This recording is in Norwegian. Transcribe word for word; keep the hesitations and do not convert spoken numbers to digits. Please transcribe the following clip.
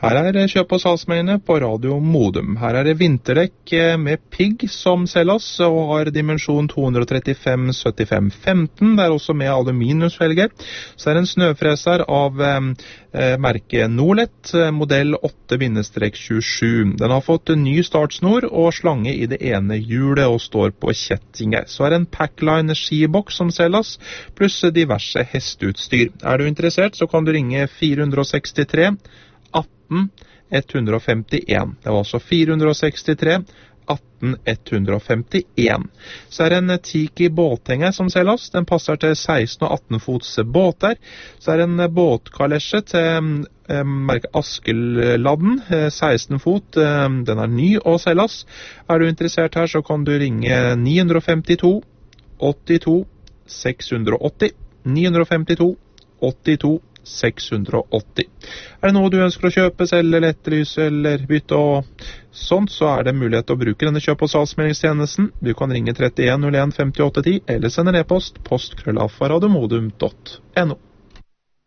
Her er kjøp- og salgsmeldingene på Radio Modum. Her er det vinterdekk med pigg som selges, og har dimensjon to trettifem syttifem femten. Det er også med aluminiumsfelger. Så er det en snøfreser av eh, merke Norlett, modell åtte tjuesju. Den har fått en ny startsnor og slange i det ene hjulet og står på kjettinger. Så er det en Packline skiboks som selges, pluss diverse hesteutstyr. Er du interessert, så kan du ringe fire seks tre atten ett femtien. Det var altså fire seks tre atten ett femtien. Så er det en Tiki båthenger som selges. Den passer til seksten og atten fots båter. Så er det en båtkalesje til eh, merke Askeladden, eh, seksten fot. Eh, den er ny og selges. Er du interessert her, så kan du ringe ni fem to åttito seks åtti. ni fem to åttito seks åtti. Er det noe du ønsker å kjøpe, selge, etterlyse eller bytte og sånt, så er det mulighet til å bruke denne kjøp- og salgsmeldingstjenesten. Du kan ringe trettien null en femtiåtte ti eller sende en e-post postkrøllaffa radiomodum punktum no.